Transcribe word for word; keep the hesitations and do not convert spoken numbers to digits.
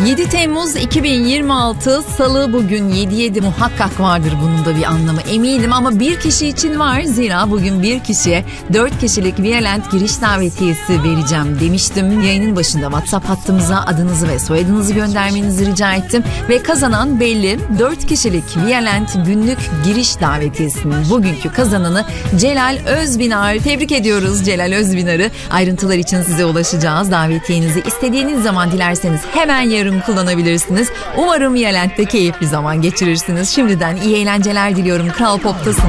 yedi Temmuz iki bin yirmi altı Salı, bugün yedi yedi muhakkak vardır bunun da bir anlamı eminim, ama bir kişi için var. Zira bugün bir kişiye dört kişilik Violent giriş davetiyesi vereceğim demiştim. Yayının başında WhatsApp hattımıza adınızı ve soyadınızı göndermenizi rica ettim ve kazanan belli. dört kişilik Violent günlük giriş davetiyesinin bugünkü kazananı Celal Özbinar. Tebrik ediyoruz Celal Özbinar'ı. Ayrıntılar için size ulaşacağız. Davetiyenizi istediğiniz zaman dilerseniz hemen yarın kullanabilirsiniz. Umarım Violent'te keyifli zaman geçirirsiniz. Şimdiden iyi eğlenceler diliyorum. Kral Pop'tasın.